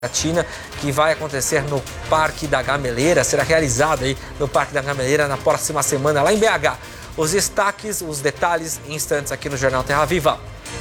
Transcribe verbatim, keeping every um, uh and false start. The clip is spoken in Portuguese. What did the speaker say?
Latina, que vai acontecer no Parque da Gameleira, será realizada aí no Parque da Gameleira na próxima semana lá em B H. Os destaques, os detalhes em instantes aqui no Jornal Terra Viva.